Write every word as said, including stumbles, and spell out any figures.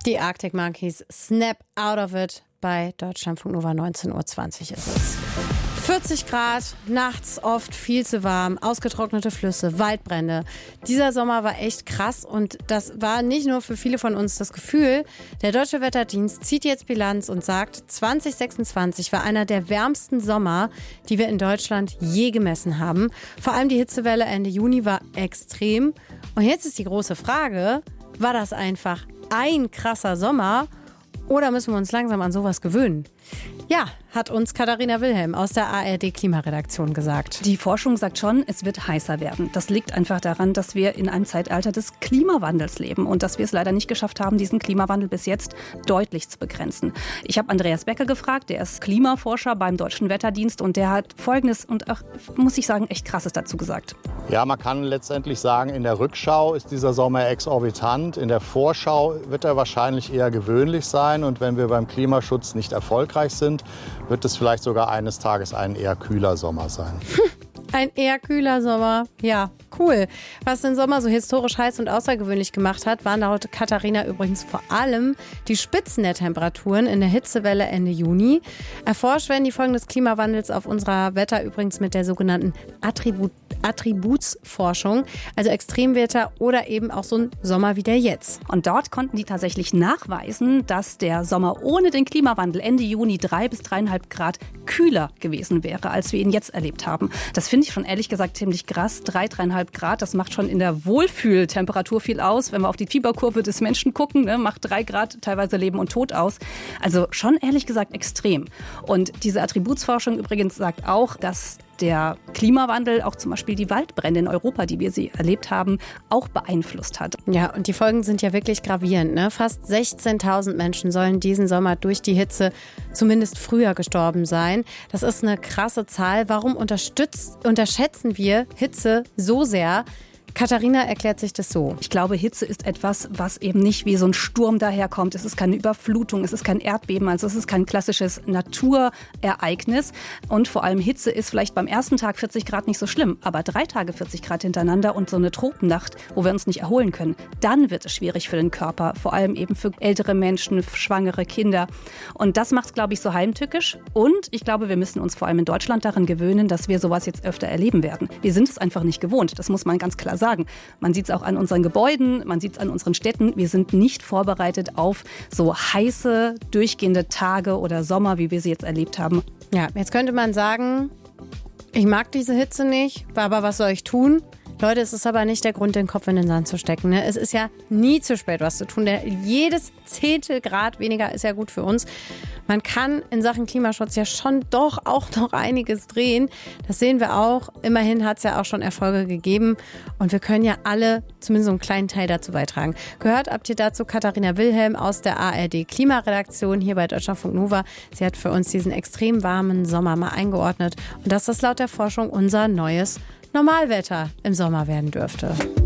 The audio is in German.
Die Arctic Monkeys, Snap Out of It, bei Deutschlandfunk Nova neunzehn Uhr zwanzig ist es. vierzig Grad, nachts oft viel zu warm, ausgetrocknete Flüsse, Waldbrände. Dieser Sommer war echt krass und das war nicht nur für viele von uns das Gefühl. Der Deutsche Wetterdienst zieht jetzt Bilanz und sagt, zwanzig sechsundzwanzig war einer der wärmsten Sommer, die wir in Deutschland je gemessen haben. Vor allem die Hitzewelle Ende Juni war extrem. Und jetzt ist die große Frage, war das einfach ein krasser Sommer oder müssen wir uns langsam an sowas gewöhnen? Ja, hat uns Katharina Wilhelm aus der A R D-Klimaredaktion gesagt. Die Forschung sagt schon, es wird heißer werden. Das liegt einfach daran, dass wir in einem Zeitalter des Klimawandels leben und dass wir es leider nicht geschafft haben, diesen Klimawandel bis jetzt deutlich zu begrenzen. Ich habe Andreas Becker gefragt, der ist Klimaforscher beim Deutschen Wetterdienst und der hat Folgendes und auch, muss ich sagen, echt Krasses dazu gesagt. Ja, man kann letztendlich sagen, in der Rückschau ist dieser Sommer exorbitant. In der Vorschau wird er wahrscheinlich eher gewöhnlich sein. Und wenn wir beim Klimaschutz nicht erfolgreich sind, wird es vielleicht sogar eines Tages ein eher kühler Sommer sein. Ein eher kühler Sommer, ja, cool. Was den Sommer so historisch heiß und außergewöhnlich gemacht hat, waren laut Katharina übrigens vor allem die Spitzen der Temperaturen in der Hitzewelle Ende Juni. Erforscht werden die Folgen des Klimawandels auf unserer Wetter übrigens mit der sogenannten Attribut Attributsforschung, also Extremwetter oder eben auch so ein Sommer wie der jetzt. Und dort konnten die tatsächlich nachweisen, dass der Sommer ohne den Klimawandel Ende Juni drei bis dreieinhalb Grad kühler gewesen wäre, als wir ihn jetzt erlebt haben. Das finde ich schon ehrlich gesagt ziemlich krass. Drei, dreieinhalb Grad, das macht schon in der Wohlfühltemperatur viel aus. Wenn wir auf die Fieberkurve des Menschen gucken, ne, macht drei Grad teilweise Leben und Tod aus. Also schon ehrlich gesagt extrem. Und diese Attributsforschung übrigens sagt auch, dass der Klimawandel auch zum Beispiel die Waldbrände in Europa, die wir sie erlebt haben, auch beeinflusst hat. Ja, und die Folgen sind ja wirklich gravierend. Ne? Fast sechzehntausend Menschen sollen diesen Sommer durch die Hitze zumindest früher gestorben sein. Das ist eine krasse Zahl. Warum unterstützt, unterschätzen wir Hitze so sehr? Katharina erklärt sich das so. Ich glaube, Hitze ist etwas, was eben nicht wie so ein Sturm daherkommt. Es ist keine Überflutung, es ist kein Erdbeben, also es ist kein klassisches Naturereignis. Und vor allem Hitze ist vielleicht beim ersten Tag vierzig Grad nicht so schlimm, aber drei Tage vierzig Grad hintereinander und so eine Tropennacht, wo wir uns nicht erholen können, dann wird es schwierig für den Körper, vor allem eben für ältere Menschen, schwangere Kinder. Und das macht es, glaube ich, so heimtückisch. Und ich glaube, wir müssen uns vor allem in Deutschland daran gewöhnen, dass wir sowas jetzt öfter erleben werden. Wir sind es einfach nicht gewohnt, das muss man ganz klar sagen. sagen. Man sieht es auch an unseren Gebäuden, man sieht es an unseren Städten. Wir sind nicht vorbereitet auf so heiße, durchgehende Tage oder Sommer, wie wir sie jetzt erlebt haben. Ja, jetzt könnte man sagen, ich mag diese Hitze nicht, aber was soll ich tun? Leute, es ist aber nicht der Grund, den Kopf in den Sand zu stecken. Ne? Es ist ja nie zu spät, was zu tun. Der, jedes Zehntel Grad weniger ist ja gut für uns. Man kann in Sachen Klimaschutz ja schon doch auch noch einiges drehen. Das sehen wir auch. Immerhin hat es ja auch schon Erfolge gegeben. Und wir können ja alle zumindest so einen kleinen Teil dazu beitragen. Gehört habt ihr dazu Katharina Wilhelm aus der A R D-Klimaredaktion hier bei Deutschlandfunk Nova. Sie hat für uns diesen extrem warmen Sommer mal eingeordnet. Und dass das laut der Forschung unser neues Normalwetter im Sommer werden dürfte.